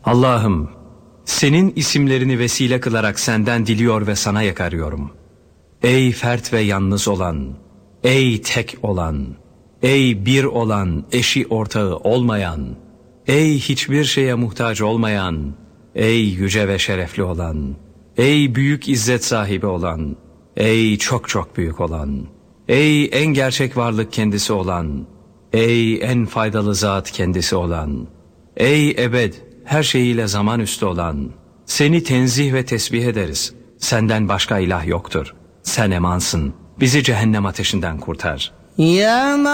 Allah'ım, senin isimlerini vesile kılarak senden diliyor ve sana yakarıyorum. Ey fert ve yalnız olan, ey tek olan, ey bir olan, eşi ortağı olmayan, ey hiçbir şeye muhtaç olmayan, ey yüce ve şerefli olan, ey büyük izzet sahibi olan, ey çok çok büyük olan, ey en gerçek varlık kendisi olan, ey en faydalı zat kendisi olan, ey ebed her şeyiyle zaman üstü olan, seni tenzih ve tesbih ederiz. Senden başka ilah yoktur. Sen emansın. Bizi cehennem ateşinden kurtar. Ya